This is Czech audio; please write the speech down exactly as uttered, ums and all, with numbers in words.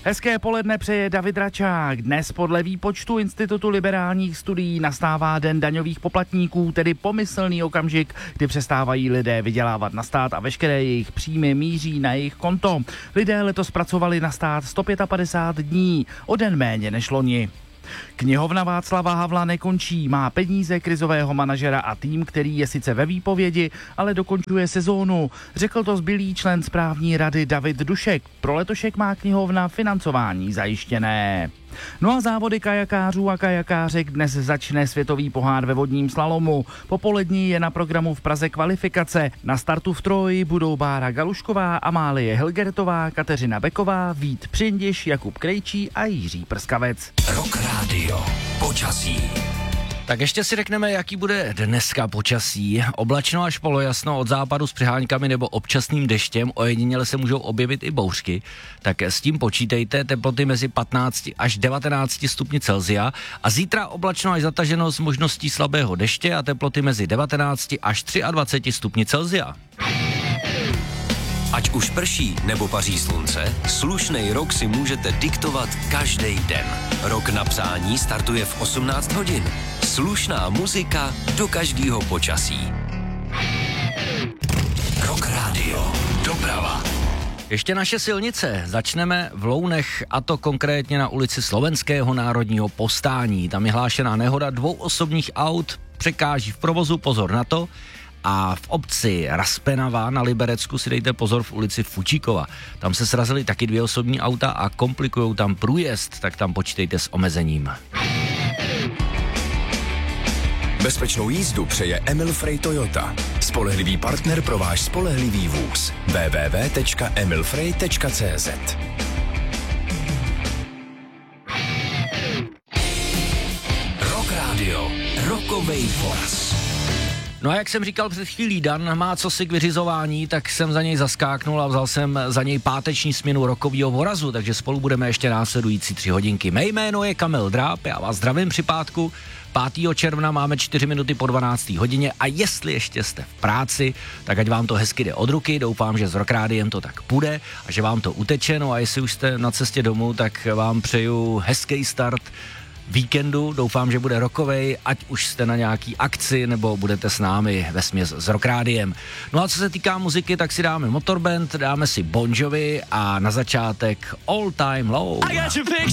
Hezké poledne přeje David Račák. Dnes podle výpočtu Institutu liberálních studií nastává den daňových poplatníků, tedy pomyslný okamžik, kdy přestávají lidé vydělávat na stát a veškeré jejich příjmy míří na jejich konto. Lidé letos pracovali na stát sto padesát pět dní, o den méně než loni. Knihovna Václava Havla nekončí, má peníze, krizového manažera a tým, který je sice ve výpovědi, ale dokončuje sezónu. Řekl to zbylý člen správní rady David Dušek. Pro letošek má knihovna financování zajištěné. No a závody kajakářů a kajakářek dnes začne světový pohár ve vodním slalomu. Popolední je na programu v Praze kvalifikace. Na startu v Troji budou Bára Galušková, Amálie Hilgertová, Kateřina Beková, Vít Přindiš, Jakub Krejčí a Jiří Prskavec. Rock Radio. Počasí. Tak ještě si řekneme, jaký bude dneska počasí. Oblačno až polojasno od západu s přeháňkami nebo občasným deštěm, ojediněle se můžou objevit i bouřky. Tak s tím počítejte, teploty mezi patnáct až devatenáct stupni Celsia a zítra oblačno až zataženo s možností slabého deště a teploty mezi devatenáct až dvacet tři stupni Celsia. Ať už prší nebo paří slunce, slušnej rok si můžete diktovat každý den. Rok na psání startuje v osmnáct hodin. Slušná muzika do každého počasí. Rock Radio. Doprava. Ještě naše silnice. Začneme v Lounech, a to konkrétně na ulici Slovenského národního povstání. Tam je hlášená nehoda dvou osobních aut, překáží v provozu, pozor na to. A v obci Raspenava na Liberecku si dejte pozor v ulici Fučíkova. Tam se srazily taky dvě osobní auta a komplikujou tam průjezd, tak tam počítejte s omezením. Bezpečnou jízdu přeje Emil Frey Toyota. Spolehlivý partner pro váš spolehlivý vůz. w w w tečka emil frey tečka c z. Rock Radio. Rockovej voraz. No a jak jsem říkal před chvílí, Dan má cosi k vyřizování, tak jsem za něj zaskáknul a vzal jsem za něj páteční směnu rokovýho vorazu, takže spolu budeme ještě následující tři hodinky. Mé jméno je Kamil Dráb, já vás zdravím při pátku. pátého června máme čtyři minuty po dvanácté hodině a jestli ještě jste v práci, tak ať vám to hezky jde od ruky, doufám, že s Rock Rádiem to tak půjde a že vám to uteče, no a jestli už jste na cestě domů, tak vám přeju hezký start víkendu, doufám, že bude rockovej, ať už jste na nějaký akci, nebo budete s námi vesměs s Rock Rádiem. No a co se týká muziky, tak si dáme Motorband, dáme si Bon Jovi a na začátek All Time Low.